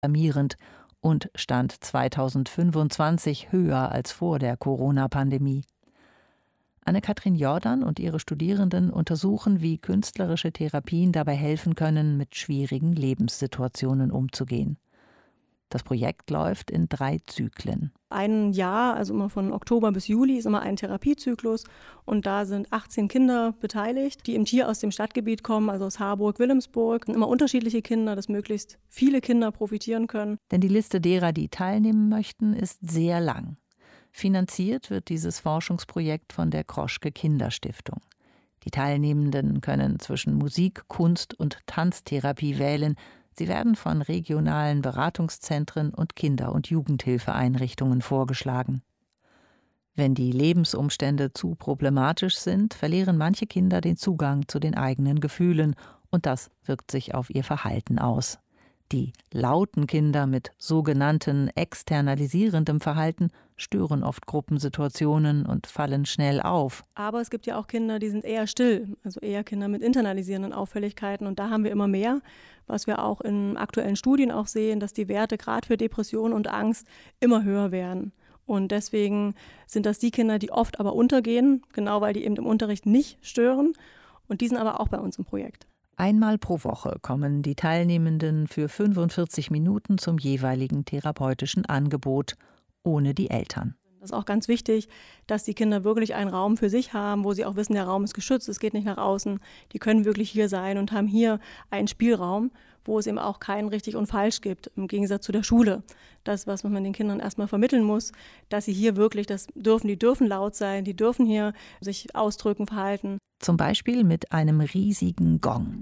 alarmierend und stand 2025 höher als vor der Corona-Pandemie. Anne-Kathrin Jordan und ihre Studierenden untersuchen, wie künstlerische Therapien dabei helfen können, mit schwierigen Lebenssituationen umzugehen. Das Projekt läuft in 3 Zyklen. Ein Jahr, also immer von Oktober bis Juli, ist immer ein Therapiezyklus. Und da sind 18 Kinder beteiligt, die eben hier aus dem Stadtgebiet kommen, also aus Harburg, Wilhelmsburg. Immer unterschiedliche Kinder, dass möglichst viele Kinder profitieren können. Denn die Liste derer, die teilnehmen möchten, ist sehr lang. Finanziert wird dieses Forschungsprojekt von der Kroschke Kinderstiftung. Die Teilnehmenden können zwischen Musik, Kunst und Tanztherapie wählen. Sie werden von regionalen Beratungszentren und Kinder- und Jugendhilfeeinrichtungen vorgeschlagen. Wenn die Lebensumstände zu problematisch sind, verlieren manche Kinder den Zugang zu den eigenen Gefühlen, und das wirkt sich auf ihr Verhalten aus. Die lauten Kinder mit sogenannten externalisierendem Verhalten stören oft Gruppensituationen und fallen schnell auf. Aber es gibt ja auch Kinder, die sind eher still, also eher Kinder mit internalisierenden Auffälligkeiten. Und da haben wir immer mehr, was wir auch in aktuellen Studien auch sehen, dass die Werte gerade für Depression und Angst immer höher werden. Und deswegen sind das die Kinder, die oft aber untergehen, genau weil die eben im Unterricht nicht stören. Und die sind aber auch bei uns im Projekt. Einmal pro Woche kommen die Teilnehmenden für 45 Minuten zum jeweiligen therapeutischen Angebot, ohne die Eltern. Das ist auch ganz wichtig, dass die Kinder wirklich einen Raum für sich haben, wo sie auch wissen, der Raum ist geschützt, es geht nicht nach außen. Die können wirklich hier sein und haben hier einen Spielraum, wo es eben auch kein richtig und falsch gibt, im Gegensatz zu der Schule. Das, was man den Kindern erstmal vermitteln muss, dass sie hier wirklich die dürfen laut sein, die dürfen hier sich ausdrücken, verhalten. Zum Beispiel mit einem riesigen Gong.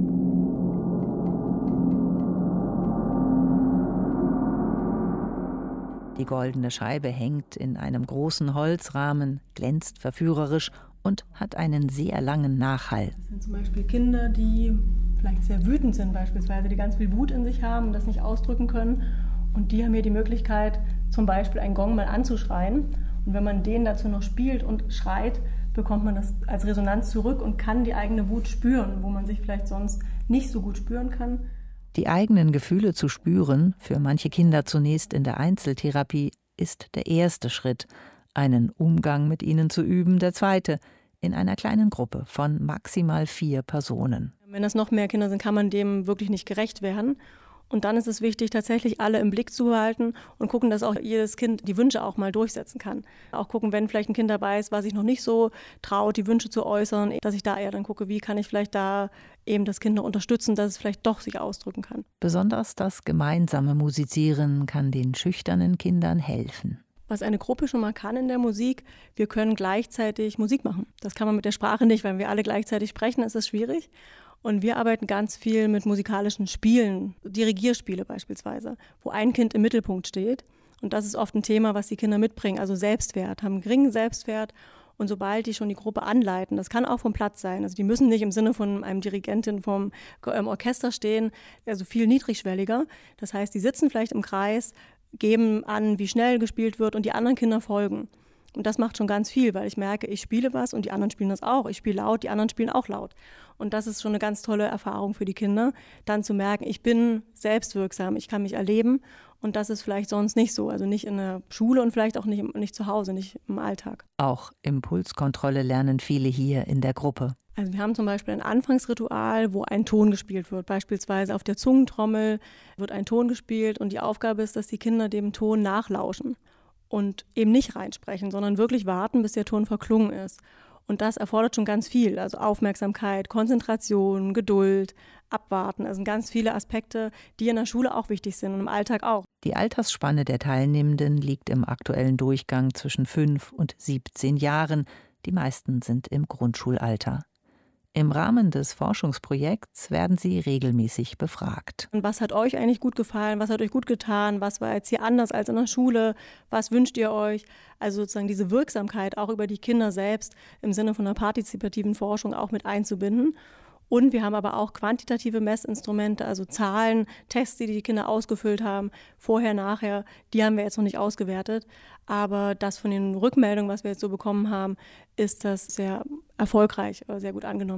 Die goldene Scheibe hängt in einem großen Holzrahmen, glänzt verführerisch und hat einen sehr langen Nachhall. Das sind zum Beispiel Kinder, die vielleicht sehr wütend sind beispielsweise, die ganz viel Wut in sich haben und das nicht ausdrücken können. Und die haben hier die Möglichkeit, zum Beispiel einen Gong mal anzuschreien. Und wenn man den dazu noch spielt und schreit, bekommt man das als Resonanz zurück und kann die eigene Wut spüren, wo man sich vielleicht sonst nicht so gut spüren kann. Die eigenen Gefühle zu spüren, für manche Kinder zunächst in der Einzeltherapie, ist der erste Schritt. Einen Umgang mit ihnen zu üben, der zweite, in einer kleinen Gruppe von maximal 4 Personen. Wenn das noch mehr Kinder sind, kann man dem wirklich nicht gerecht werden. Und dann ist es wichtig, tatsächlich alle im Blick zu behalten und gucken, dass auch jedes Kind die Wünsche auch mal durchsetzen kann. Auch gucken, wenn vielleicht ein Kind dabei ist, was sich noch nicht so traut, die Wünsche zu äußern, dass ich da eher dann gucke, wie kann ich vielleicht da eben das Kind noch unterstützen, dass es vielleicht doch sich ausdrücken kann. Besonders das gemeinsame Musizieren kann den schüchternen Kindern helfen. Was eine Gruppe schon mal kann in der Musik, wir können gleichzeitig Musik machen. Das kann man mit der Sprache nicht, wenn wir alle gleichzeitig sprechen, ist es schwierig. Und wir arbeiten ganz viel mit musikalischen Spielen, Dirigierspiele beispielsweise, wo ein Kind im Mittelpunkt steht. Und das ist oft ein Thema, was die Kinder mitbringen, also Selbstwert, haben einen geringen Selbstwert. Und sobald die schon die Gruppe anleiten, das kann auch vom Platz sein, also die müssen nicht im Sinne von einem Dirigentin vom Orchester stehen, also viel niedrigschwelliger. Das heißt, die sitzen vielleicht im Kreis, geben an, wie schnell gespielt wird und die anderen Kinder folgen. Und das macht schon ganz viel, weil ich merke, ich spiele was und die anderen spielen das auch. Ich spiele laut, die anderen spielen auch laut. Und das ist schon eine ganz tolle Erfahrung für die Kinder, dann zu merken, ich bin selbstwirksam, ich kann mich erleben und das ist vielleicht sonst nicht so. Also nicht in der Schule und vielleicht auch nicht zu Hause, nicht im Alltag. Auch Impulskontrolle lernen viele hier in der Gruppe. Also wir haben zum Beispiel ein Anfangsritual, wo ein Ton gespielt wird. Beispielsweise auf der Zungentrommel wird ein Ton gespielt und die Aufgabe ist, dass die Kinder dem Ton nachlauschen. Und eben nicht reinsprechen, sondern wirklich warten, bis der Ton verklungen ist. Und das erfordert schon ganz viel, also Aufmerksamkeit, Konzentration, Geduld, Abwarten. Also ganz viele Aspekte, die in der Schule auch wichtig sind und im Alltag auch. Die Altersspanne der Teilnehmenden liegt im aktuellen Durchgang zwischen 5 und 17 Jahren. Die meisten sind im Grundschulalter. Im Rahmen des Forschungsprojekts werden sie regelmäßig befragt. Und was hat euch eigentlich gut gefallen? Was hat euch gut getan? Was war jetzt hier anders als in der Schule? Was wünscht ihr euch? Also sozusagen diese Wirksamkeit auch über die Kinder selbst im Sinne von einer partizipativen Forschung auch mit einzubinden. Und wir haben aber auch quantitative Messinstrumente, also Zahlen, Tests, die die Kinder ausgefüllt haben, vorher, nachher, die haben wir jetzt noch nicht ausgewertet. Aber das von den Rückmeldungen, was wir jetzt so bekommen haben, ist das sehr erfolgreich oder sehr gut angenommen worden.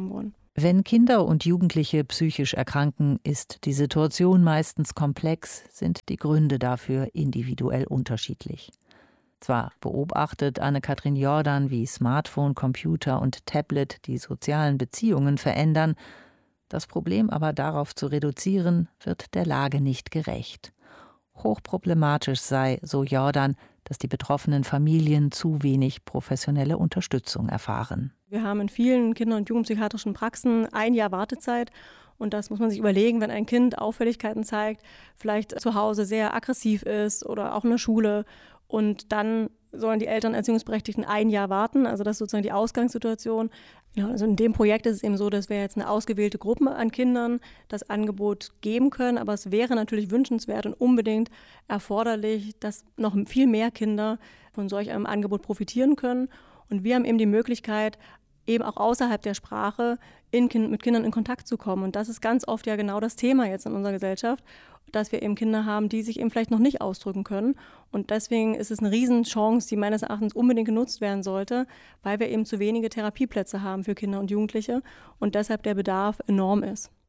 Wenn Kinder und Jugendliche psychisch erkranken, ist die Situation meistens komplex, sind die Gründe dafür individuell unterschiedlich. Zwar beobachtet Anne-Kathrin Jordan, wie Smartphone, Computer und Tablet die sozialen Beziehungen verändern, das Problem aber darauf zu reduzieren, wird der Lage nicht gerecht. Hochproblematisch sei, so Jordan, dass die betroffenen Familien zu wenig professionelle Unterstützung erfahren. Wir haben in vielen Kinder- und Jugendpsychiatrischen Praxen 1 Jahr Wartezeit. Und das muss man sich überlegen, wenn ein Kind Auffälligkeiten zeigt, vielleicht zu Hause sehr aggressiv ist oder auch in der Schule. Und dann sollen die Eltern Erziehungsberechtigten 1 Jahr warten. Also das ist sozusagen die Ausgangssituation. Ja, also in dem Projekt ist es eben so, dass wir jetzt eine ausgewählte Gruppe an Kindern das Angebot geben können. Aber es wäre natürlich wünschenswert und unbedingt erforderlich, dass noch viel mehr Kinder von solch einem Angebot profitieren können. Und wir haben eben die Möglichkeit, eben auch außerhalb der Sprache mit Kindern in Kontakt zu kommen. Und das ist ganz oft ja genau das Thema jetzt in unserer Gesellschaft, dass wir eben Kinder haben, die sich eben vielleicht noch nicht ausdrücken können. Und deswegen ist es eine Riesenchance, die meines Erachtens unbedingt genutzt werden sollte, weil wir eben zu wenige Therapieplätze haben für Kinder und Jugendliche und deshalb der Bedarf enorm ist.